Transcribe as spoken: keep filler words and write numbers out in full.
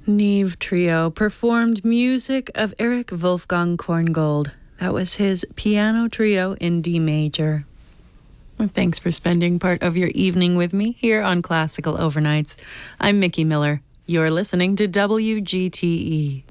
Neve Trio performed music of Erich Wolfgang Korngold. That was his piano trio in D major. Well, thanks for spending part of your evening with me here on Classical Overnights. I'm Mickey Miller. You're listening to W G T E.